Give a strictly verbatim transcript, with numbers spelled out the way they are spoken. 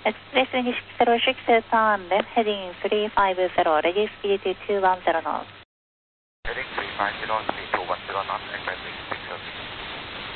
Express two six zero six, turn left, heading three five zero, ready speed two one zero knots. Heading three five zero, three two one zero knots, expecting